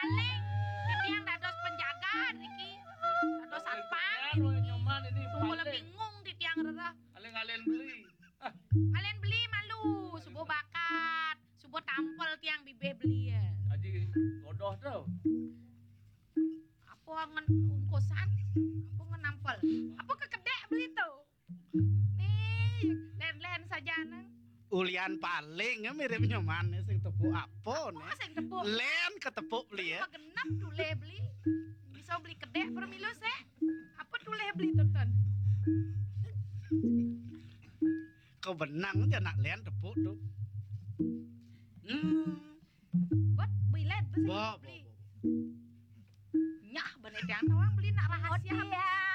paling yang dados penjagaan iki. Dados satpam. Nyoman ini Mulai bingung tiang rerah. Alen-alen beli. Kalian beli malu, subuh bakat, subuh tampil tiang bibih beli ya. Aji godoh tuh. Apa ngen ungkusan? Apa ngen nampel? Apa kekedek beli tuh? Nih, len-len saja nang. Ulian paling mirip nyoman sing tepuk apa nih? Sing tepuk. Len ketepuk beli ya. Genap tule beli. Bisa beli kedek permilu se. Apa tule beli tonton? Kau benang aja nak len tepuk tuh. Buat bilet tuh Bo, beli. Nyah bener tiang tawang beli nak rahasia.